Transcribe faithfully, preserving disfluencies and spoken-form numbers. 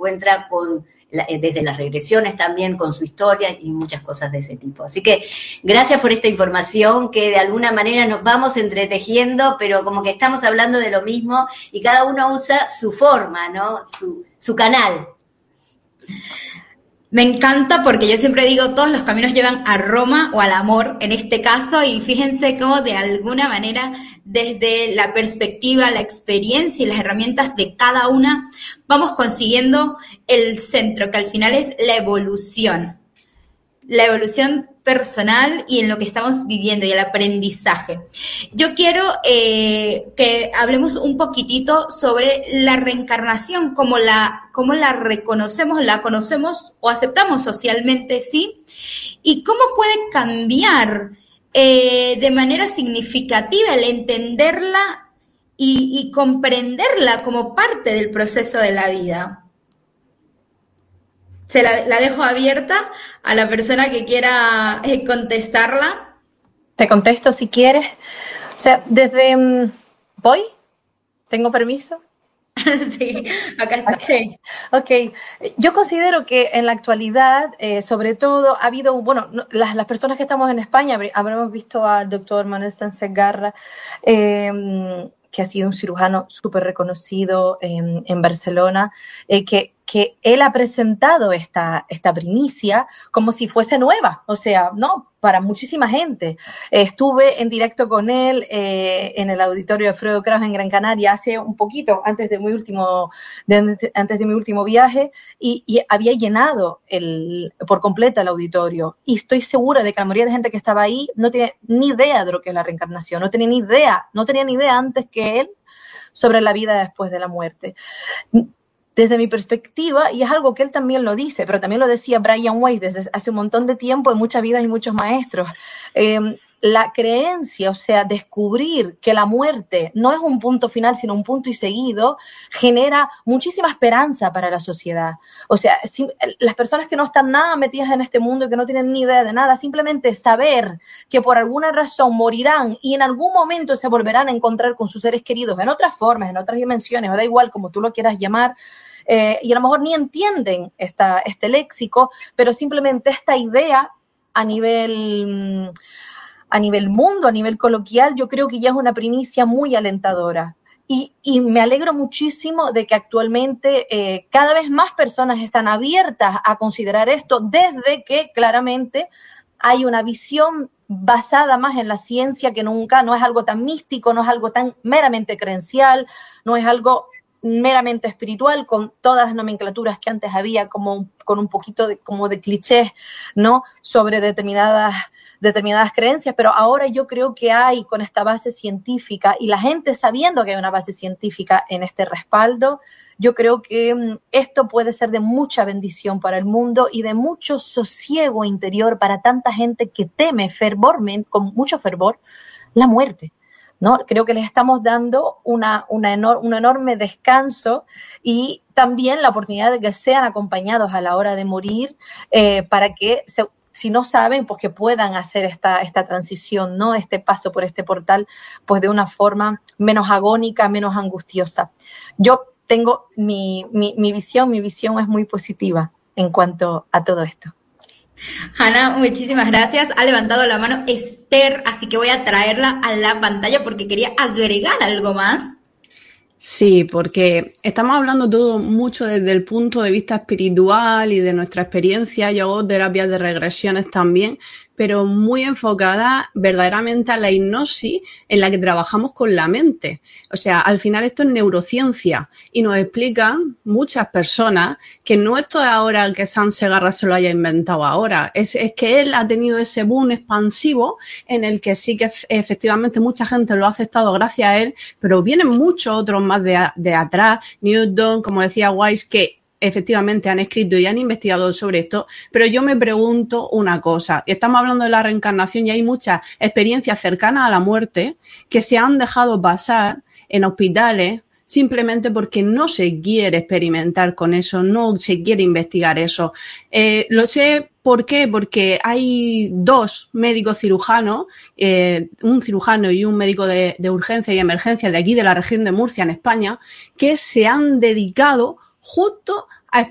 encuentra con, la, desde las regresiones también, con su historia y muchas cosas de ese tipo. Así que gracias por esta información que de alguna manera nos vamos entretejiendo, pero como que estamos hablando de lo mismo y cada uno usa su forma, ¿no? Su, su canal. Me encanta porque yo siempre digo, todos los caminos llevan a Roma o al amor en este caso, y fíjense cómo de alguna manera desde la perspectiva, la experiencia y las herramientas de cada una vamos consiguiendo el centro, que al final es la evolución. La evolución personal y en lo que estamos viviendo y el aprendizaje. Yo quiero eh, que hablemos un poquitito sobre la reencarnación, cómo la, cómo la reconocemos, la conocemos o aceptamos socialmente, ¿sí? Y cómo puede cambiar eh, de manera significativa el entenderla y, y comprenderla como parte del proceso de la vida. Se la, la dejo abierta a la persona que quiera eh, contestarla. Te contesto si quieres. O sea, desde... Um, ¿Voy? ¿Tengo permiso? Sí, acá está. Okay, ok. Yo considero que en la actualidad, eh, sobre todo, ha habido... Bueno, no, las, las personas que estamos en España, habremos visto al doctor Manuel Sánchez Garra, eh, que ha sido un cirujano súper reconocido en, en Barcelona, eh, que, que él ha presentado esta, esta primicia como si fuese nueva, o sea, no, para muchísima gente. Eh, estuve en directo con él eh, en el auditorio de Fredo Kraus en Gran Canaria hace un poquito, antes de mi último, de, antes de mi último viaje, y, y había llenado el, por completo el auditorio, y estoy segura de que la mayoría de gente que estaba ahí no tiene ni idea de lo que es la reencarnación, no tenía ni idea, no tenía ni idea antes que él sobre la vida después de la muerte. Desde mi perspectiva, y es algo que él también lo dice, pero también lo decía Brian Weiss desde hace un montón de tiempo en Muchas vidas y muchos maestros, eh, la creencia, o sea, descubrir que la muerte no es un punto final, sino un punto y seguido, genera muchísima esperanza para la sociedad. O sea, si, las personas que no están nada metidas en este mundo y que no tienen ni idea de nada, simplemente saber que por alguna razón morirán y en algún momento se volverán a encontrar con sus seres queridos en otras formas, en otras dimensiones, o da igual como tú lo quieras llamar, eh, y a lo mejor ni entienden esta, este léxico, pero simplemente esta idea a nivel... a nivel mundo, a nivel coloquial, yo creo que ya es una primicia muy alentadora. Y, y me alegro muchísimo de que actualmente eh, cada vez más personas están abiertas a considerar esto, desde que claramente hay una visión basada más en la ciencia que nunca, no es algo tan místico, no es algo tan meramente creencial, no es algo meramente espiritual, con todas las nomenclaturas que antes había, como con un poquito de, como de clichés, ¿no?, sobre determinadas determinadas creencias, pero ahora yo creo que hay con esta base científica y la gente sabiendo que hay una base científica en este respaldo, yo creo que esto puede ser de mucha bendición para el mundo y de mucho sosiego interior para tanta gente que teme fervormente, con mucho fervor, la muerte, ¿no? Creo que les estamos dando una, una enor- un enorme descanso y también la oportunidad de que sean acompañados a la hora de morir eh, para que se si no saben, pues que puedan hacer esta, esta transición, ¿no? Este paso por este portal, pues de una forma menos agónica, menos angustiosa. Yo tengo mi, mi, mi visión, mi visión es muy positiva en cuanto a todo esto. Hanna, muchísimas gracias. Ha levantado la mano Esther, así que voy a traerla a la pantalla porque quería agregar algo más. Sí, porque estamos hablando todo mucho desde el punto de vista espiritual y de nuestra experiencia. Yo hago terapias de regresiones también, pero muy enfocada verdaderamente a la hipnosis en la que trabajamos con la mente. O sea, al final esto es neurociencia y nos explican muchas personas que no esto es ahora que Sánchez Garra se lo haya inventado ahora, es, es que él ha tenido ese boom expansivo en el que sí que efectivamente mucha gente lo ha aceptado gracias a él, pero vienen muchos otros más de, de atrás, Newton, como decía Weiss, que efectivamente han escrito y han investigado sobre esto, pero yo me pregunto una cosa, estamos hablando de la reencarnación y hay muchas experiencias cercanas a la muerte que se han dejado pasar en hospitales simplemente porque no se quiere experimentar con eso, no se quiere investigar eso. Eh, lo sé, ¿por qué? Porque hay dos médicos cirujanos, eh, un cirujano y un médico de, de urgencia y emergencia de aquí de la región de Murcia, en España, que se han dedicado justo